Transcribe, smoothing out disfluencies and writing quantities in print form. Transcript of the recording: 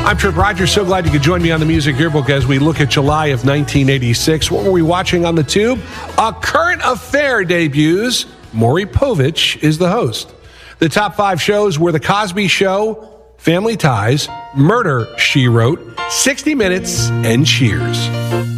I'm Trip Rogers. So glad you could join me on the Music Yearbook as we look at July of 1986. What were we watching on the tube? A Current Affair debuts. Maury Povich is the host. The top 5 shows were The Cosby Show, Family Ties, Murder, She Wrote, 60 Minutes, and Cheers.